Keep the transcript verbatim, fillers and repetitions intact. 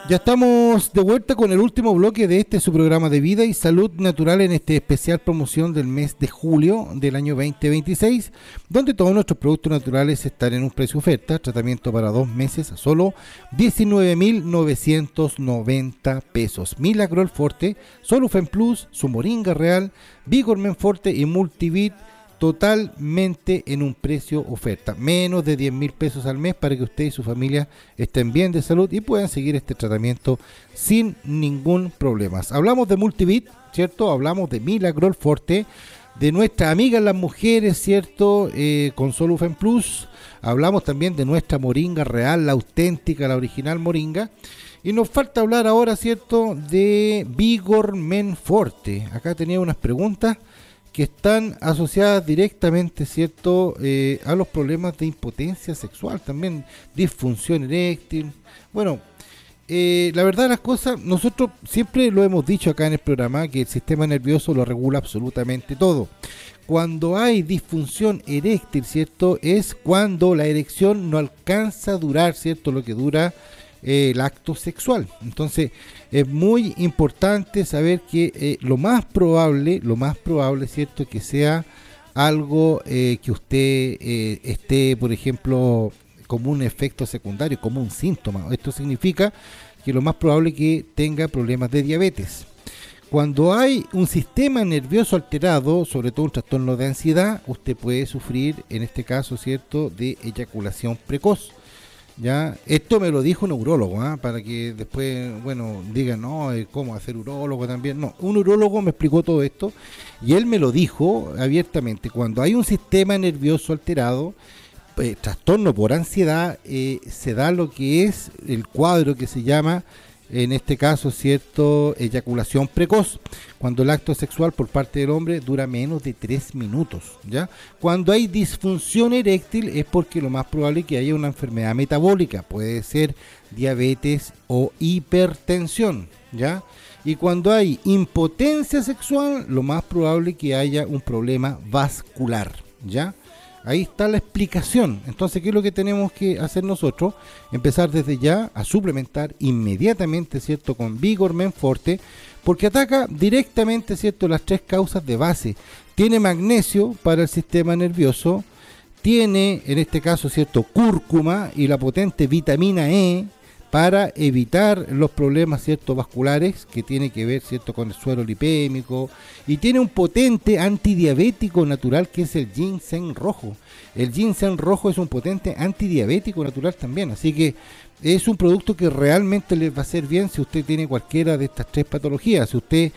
Ya estamos de vuelta con el último bloque de este su programa de vida y salud natural en este especial promoción del mes de julio del año veinte veintiséis, donde todos nuestros productos naturales están en un precio oferta, tratamiento para dos meses a solo diecinueve mil novecientos noventa pesos. Milagrol Forte, Solufen Plus, su Moringa Real, Vigormen Forte y Multivit, totalmente en un precio oferta, menos de diez mil pesos al mes para que usted y su familia estén bien de salud y puedan seguir este tratamiento sin ningún problema. Hablamos de Multivit, ¿cierto? Hablamos de Milagrol Forte, de nuestras amigas las mujeres, ¿cierto? Eh, con Solufen Plus. Hablamos también de nuestra Moringa Real, la auténtica, la original Moringa. Y nos falta hablar ahora, ¿cierto?, de Vigormen Forte. Acá tenía unas preguntas que están asociadas directamente, ¿cierto?, eh, a los problemas de impotencia sexual, también disfunción eréctil. Bueno, eh, la verdad de las cosas, nosotros siempre lo hemos dicho acá en el programa, que el sistema nervioso lo regula absolutamente todo. Cuando hay disfunción eréctil, ¿cierto?, es cuando la erección no alcanza a durar, ¿cierto?, lo que dura eh, el acto sexual. Entonces, es muy importante saber que eh, lo más probable, lo más probable, ¿cierto?, que sea algo eh, que usted eh, esté, por ejemplo, como un efecto secundario, como un síntoma. Esto significa que lo más probable es que tenga problemas de diabetes. Cuando hay un sistema nervioso alterado, sobre todo un trastorno de ansiedad, usted puede sufrir, en este caso, ¿cierto?, de eyaculación precoz. Ya, esto me lo dijo un urólogo, ¿eh? Para que después, bueno, digan, no, ¿cómo hacer urólogo también? No, un urólogo me explicó todo esto y él me lo dijo abiertamente. Cuando hay un sistema nervioso alterado, eh, trastorno por ansiedad, eh, se da lo que es el cuadro que se llama, en este caso, cierto, eyaculación precoz, cuando el acto sexual por parte del hombre dura menos de tres minutos, ¿ya? Cuando hay disfunción eréctil es porque lo más probable es que haya una enfermedad metabólica, puede ser diabetes o hipertensión, ¿ya? Y cuando hay impotencia sexual, lo más probable es que haya un problema vascular, ¿ya? Ahí está la explicación. Entonces, ¿qué es lo que tenemos que hacer nosotros? Empezar desde ya a suplementar inmediatamente, ¿cierto?, con Vigormen Forte, porque ataca directamente, ¿cierto?, las tres causas de base. Tiene magnesio para el sistema nervioso, tiene, en este caso, ¿cierto?, cúrcuma y la potente vitamina E para evitar los problemas, ¿cierto?, vasculares, que tiene que ver, ¿cierto?, con el suero lipémico, y tiene un potente antidiabético natural que es el ginseng rojo. El ginseng rojo es un potente antidiabético natural también, así que es un producto que realmente les va a hacer bien si usted tiene cualquiera de estas tres patologías. Si usted